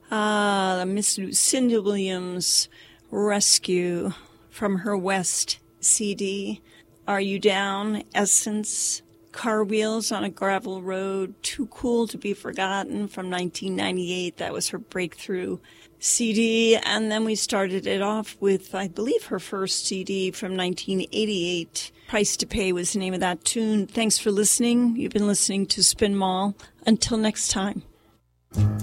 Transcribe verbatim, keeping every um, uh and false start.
Ah, Miss Lucinda Williams, Rescue, from her West C D. Are You Down? Essence. Car Wheels on a Gravel Road, Too Cool to Be Forgotten, from nineteen ninety-eight. That was her breakthrough C D. And then we started it off with, I believe, her first C D from nineteen eighty-eight. Price to Pay was the name of that tune. Thanks for listening. You've been listening to Spin Mall. Until next time.